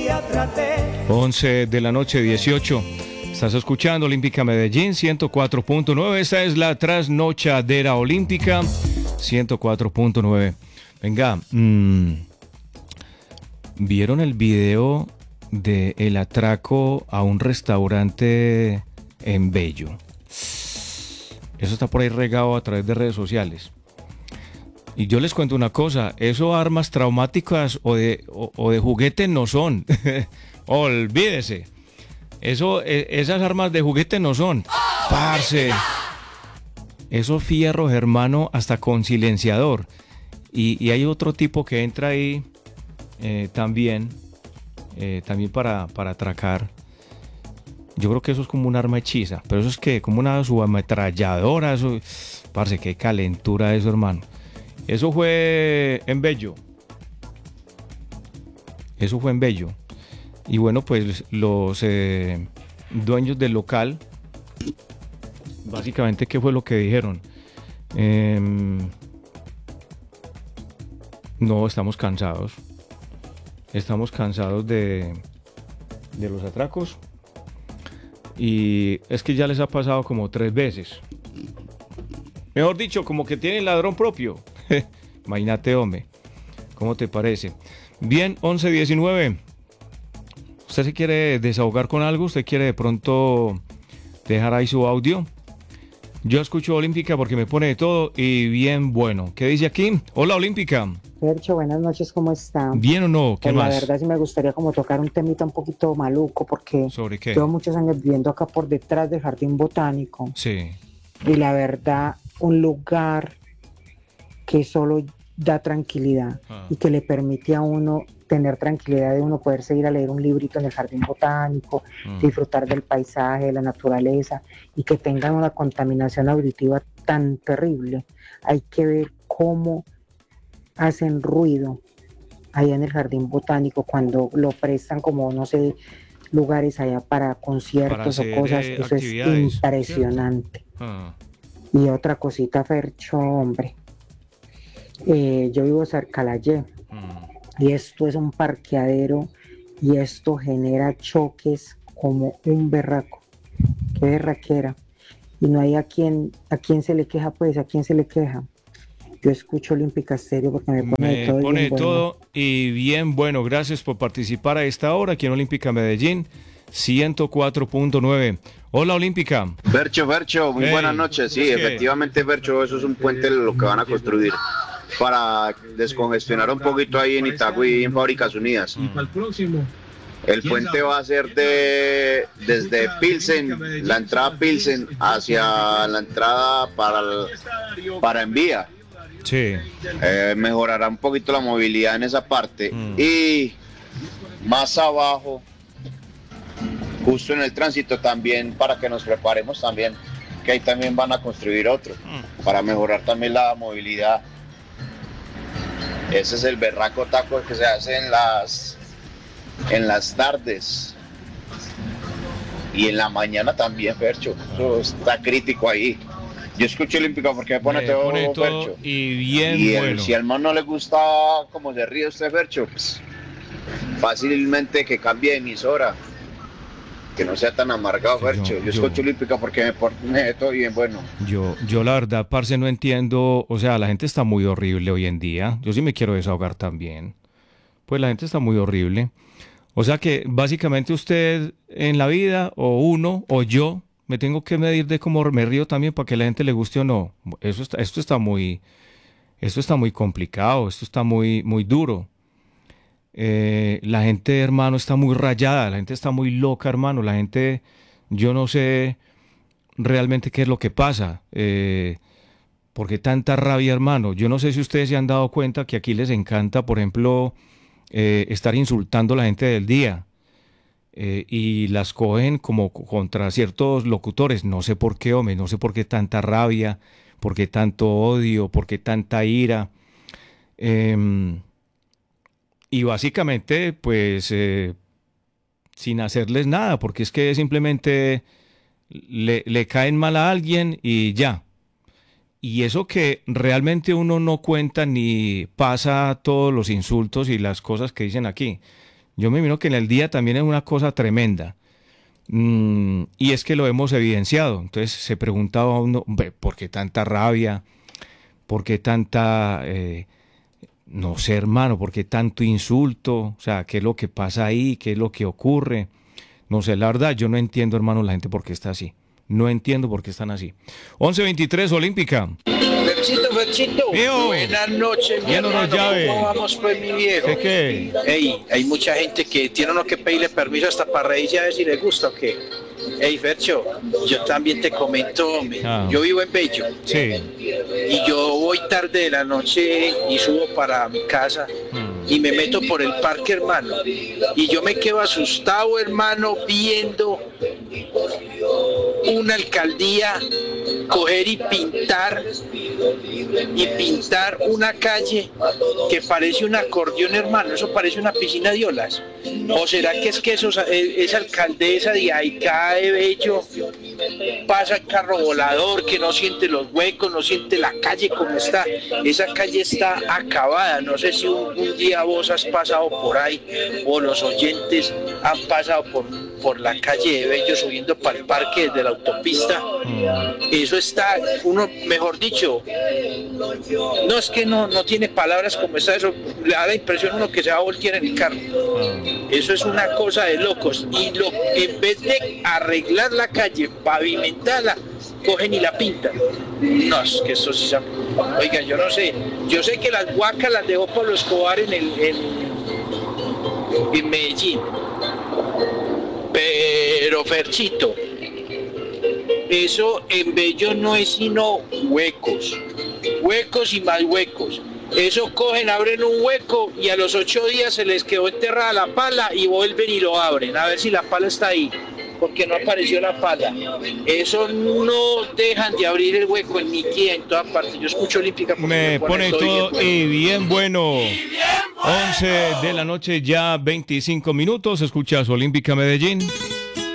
11 de la noche, 18. Estás escuchando Olímpica Medellín 104.9. Esta es la trasnochadera olímpica 104.9. Venga, ¿vieron el video de el atraco a un restaurante en Bello? Eso está por ahí regado a través de redes sociales. Y yo les cuento una cosa, eso armas traumáticas o de juguete no son. Olvídese. Esas armas de juguete no son. Parce. Esos fierros, hermano, hasta con silenciador. Y hay otro tipo que entra ahí también para atracar. Yo creo que eso es como un arma hechiza. Pero eso es que como una subametralladora. Eso, parce, qué calentura eso, hermano. Eso fue en Bello. Y bueno, pues los dueños del local, básicamente, ¿qué fue lo que dijeron? No, estamos cansados. Estamos cansados de los atracos. Y es que ya les ha pasado como 3 veces. Mejor dicho, como que tienen ladrón propio. Imagínate, hombre. ¿Cómo te parece? Bien, 11:19. ¿Usted se quiere desahogar con algo? ¿Usted quiere de pronto dejar ahí su audio? Yo escucho Olímpica porque me pone de todo y bien bueno. ¿Qué dice aquí? Hola, Olímpica. Fercho, buenas noches, ¿cómo está? ¿Bien o no? ¿Qué pues más? La verdad sí me gustaría como tocar un temita un poquito maluco porque ¿Sobre qué? llevo muchos años viviendo acá por detrás del Jardín Botánico. Sí. Y la verdad, un lugar que solo da tranquilidad y que le permite a uno tener tranquilidad de uno poderse ir a leer un librito en el Jardín Botánico, disfrutar del paisaje, de la naturaleza y que tengan una contaminación auditiva tan terrible. Hay que ver cómo hacen ruido allá en el Jardín Botánico cuando lo prestan como, no sé, lugares allá para conciertos para o cosas. Eso es impresionante. Y otra cosita, Fercho, hombre. Yo vivo cerca de la Y y esto es un parqueadero y esto genera choques como un berraco. Qué berraquera. Y no hay a quien se le queja, pues, a quién se le queja. Yo escucho Olímpica Estéreo porque me pone de todo. Pone de todo y bien bueno. Gracias por participar a esta hora aquí en Olímpica Medellín 104.9. Hola, Olímpica. Fercho, muy buenas noches. Sí, efectivamente, Fercho, eso es un puente lo que van a construir para descongestionar un poquito ahí en Itagüí, en Fábricas Unidas. Y para el próximo. El puente va a ser desde Pilsen, la entrada Pilsen, hacia la entrada para Envía. Sí. Mejorará un poquito la movilidad en esa parte. Y más abajo, justo en el tránsito también, para que nos preparemos también, que ahí también van a construir otro, para mejorar también la movilidad. Ese es el berraco taco que se hace en las tardes y en la mañana también, Fercho. Eso está crítico ahí. Yo escucho Olímpica porque me pone todo, Fercho. Y bien bueno. Si al man no le gusta cómo se ríe usted, Fercho, pues fácilmente que cambie de emisora, que no sea tan amargado, Fercho. Yo escucho Olímpica porque me pone todo bien bueno. Yo la verdad, parce, no entiendo. O sea, la gente está muy horrible hoy en día. Yo sí me quiero desahogar también. Pues la gente está muy horrible. O sea que básicamente usted en la vida, o uno, o yo, me tengo que medir de cómo me río también para que a la gente le guste o no. Esto está muy complicado, esto está muy, muy duro. La gente, hermano, está muy rayada, la gente está muy loca, hermano. La gente, yo no sé realmente qué es lo que pasa. ¿Por qué tanta rabia, hermano? Yo no sé si ustedes se han dado cuenta que aquí les encanta, por ejemplo, estar insultando a la gente del día. Y las cogen como contra ciertos locutores. No sé por qué, hombre, no sé por qué tanta rabia, por qué tanto odio, por qué tanta ira. Y básicamente, pues, sin hacerles nada, porque es que simplemente le caen mal a alguien y ya. Y eso que realmente uno no cuenta ni pasa todos los insultos y las cosas que dicen aquí. Yo me imagino que en el día también es una cosa tremenda. Y es que lo hemos evidenciado. Entonces se preguntaba uno, ¿por qué tanta rabia? ¿Por qué tanta, no sé, hermano, por qué tanto insulto? O sea, ¿qué es lo que pasa ahí? ¿Qué es lo que ocurre? No sé, la verdad, yo no entiendo, hermano, la gente por qué está así. No entiendo por qué están así. 11:23, Olímpica. Ferchito, buenas noches, mi hermano. ¿Cómo vamos, pues, mi viejo? ¿Sé qué? Ey, hay mucha gente que tiene uno que pedirle permiso hasta para reírse a ver si le gusta o qué. Ey, Fercho, yo también te comento, hombre. Yo vivo en Bello. Sí. Y yo voy tarde de la noche y subo para mi casa y me meto por el parque, hermano. Y yo me quedo asustado, hermano, viendo una alcaldía coger y pintar una calle que parece un acordeón, hermano. Eso parece una piscina de olas. ¿O será que es que esa alcaldesa de Aicá de Bello pasa el carro volador, que no siente los huecos, no siente la calle como está? Esa calle está acabada. No sé si un día vos has pasado por ahí o los oyentes han pasado por la calle de Bello subiendo para el parque desde la autopista. Eso está, uno, mejor dicho, no es que no tiene palabras como está, eso le da la impresión a uno que se va a voltear en el carro. Eso es una cosa de locos. Y en vez de arreglar la calle, pavimentarla, cogen y la pintan. No, es que eso sí. Oiga, yo no sé. Yo sé que las Huacas las dejó Pablo Escobar en Medellín. Pero, Ferchito, eso en Bello no es sino huecos y más huecos. Eso cogen, abren un hueco y a los 8 días se les quedó enterrada la pala y vuelven y lo abren a ver si la pala está ahí, porque no apareció la pala. Eso no dejan de abrir el hueco en Niquía, en toda parte. Yo escucho Olímpica. Me pone todo y bien bueno. 11 de la noche, ya 25 minutos. Escuchas Olímpica Medellín.